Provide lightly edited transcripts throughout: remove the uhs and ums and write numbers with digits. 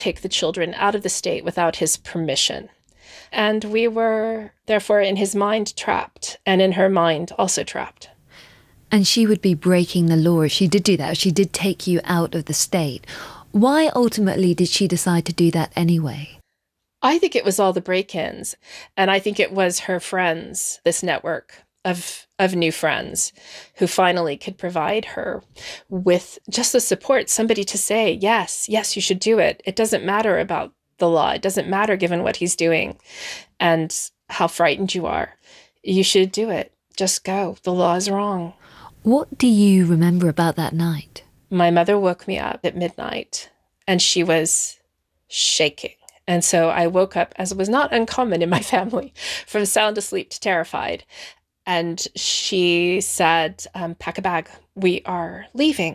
take the children out of the state without his permission. And we were, therefore, in his mind trapped, and in her mind also trapped. And she would be breaking the law if she did do that, if she did take you out of the state. Why ultimately did she decide to do that anyway? I think it was all the break-ins. And I think it was her friends, this network of new friends who finally could provide her with just the support, somebody to say, yes, you should do it. It doesn't matter about the law. It doesn't matter given what he's doing and how frightened you are. You should do it. Just go. The law is wrong. What do you remember about that night? My mother woke me up at midnight and she was shaking. And so I woke up, as was not uncommon in my family, from sound asleep to terrified. And she said, pack a bag. We are leaving.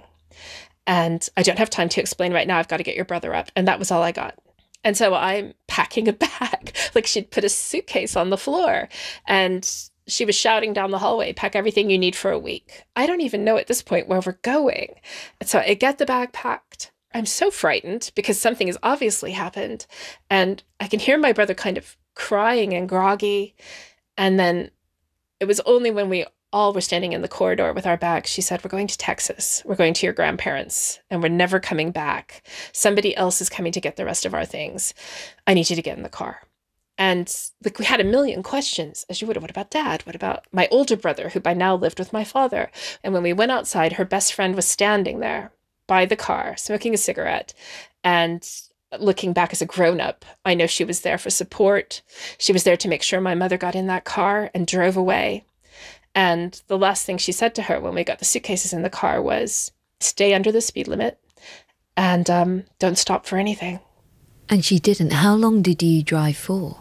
And I don't have time to explain right now. I've got to get your brother up. And that was all I got. And so I'm packing a bag, like she'd put a suitcase on the floor. And she was shouting down the hallway, pack everything you need for a week. I don't even know at this point where we're going. And so I get the bag packed. I'm so frightened because something has obviously happened. And I can hear my brother kind of crying and groggy. And then it was only when we all were standing in the corridor with our bags, she said, we're going to Texas. We're going to your grandparents and we're never coming back. Somebody else is coming to get the rest of our things. I need you to get in the car. And like we had a million questions, as you would. What about Dad? What about my older brother, who by now lived with my father? And when we went outside, her best friend was standing there by the car, smoking a cigarette. And looking back as a grown-up, I know she was there for support. She was there to make sure my mother got in that car and drove away. And the last thing she said to her when we got the suitcases in the car was, stay under the speed limit and don't stop for anything. And she didn't. How long did you drive for?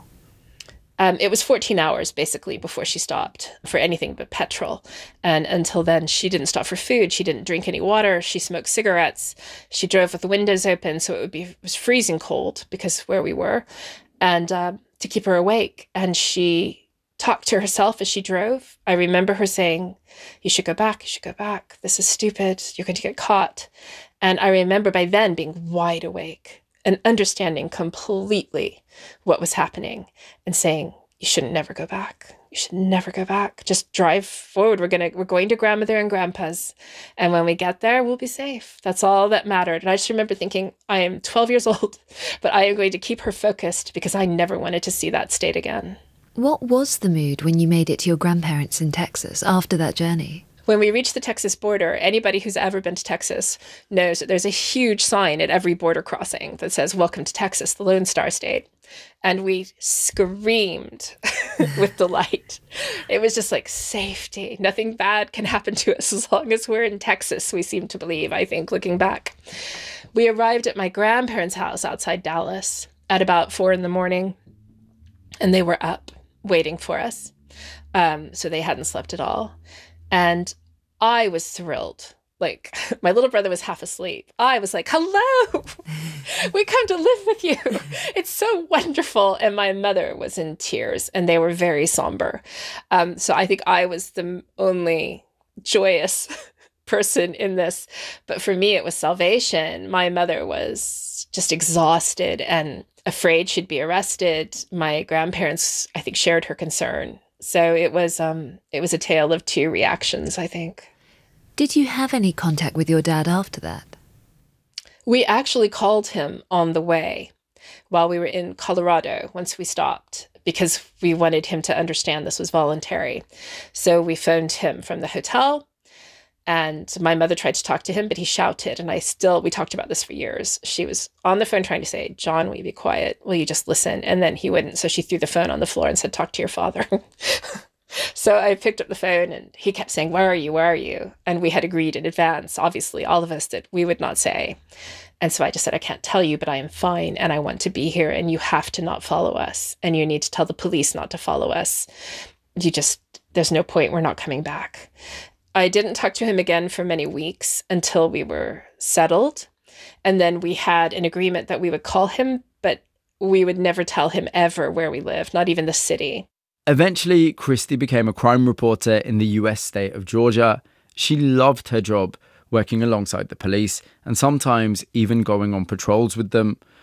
It was 14 hours, basically, before she stopped for anything but petrol. And until then, she didn't stop for food. She didn't drink any water. She smoked cigarettes. She drove with the windows open, so it was freezing cold because where we were, and to keep her awake. And she talked to herself as she drove. I remember her saying, you should go back. You should go back. This is stupid. You're going to get caught. And I remember by then being wide awake and understanding completely what was happening and saying, you should never go back. You should never go back. Just drive forward. We're going to grandmother and grandpa's. And when we get there, we'll be safe. That's all that mattered. And I just remember thinking, I am 12 years old, but I am going to keep her focused because I never wanted to see that state again. What was the mood when you made it to your grandparents in Texas after that journey? When we reached the Texas border, anybody who's ever been to Texas knows that there's a huge sign at every border crossing that says, welcome to Texas, the Lone Star State. And we screamed with delight. It was just like safety. Nothing bad can happen to us as long as we're in Texas, we seem to believe, I think, looking back. We arrived at my grandparents' house outside Dallas at about 4 a.m, and they were up waiting for us. So they hadn't slept at all. And I was thrilled. Like, my little brother was half asleep. I was like, hello, we come to live with you. It's so wonderful. And my mother was in tears and they were very somber. So I think I was the only joyous person in this. But for me, it was salvation. My mother was just exhausted and afraid she'd be arrested. My grandparents, I think, shared her concern. So it was a tale of two reactions, I think. Did you have any contact with your dad after that? We actually called him on the way while we were in Colorado once we stopped because we wanted him to understand this was voluntary. So we phoned him from the hotel and my mother tried to talk to him, but he shouted. And we talked about this for years. She was on the phone trying to say, John, will you be quiet? Will you just listen? And then he wouldn't. So she threw the phone on the floor and said, talk to your father. So I picked up the phone and he kept saying, where are you? Where are you? And we had agreed in advance, obviously, all of us, that we would not say. And so I just said, I can't tell you, but I am fine. And I want to be here. And you have to not follow us. And you need to tell the police not to follow us. There's no point. We're not coming back. I didn't talk to him again for many weeks until we were settled. And then we had an agreement that we would call him, but we would never tell him ever where we lived, not even the city. Eventually, Christy became a crime reporter in the US state of Georgia. She loved her job, working alongside the police and sometimes even going on patrols with them.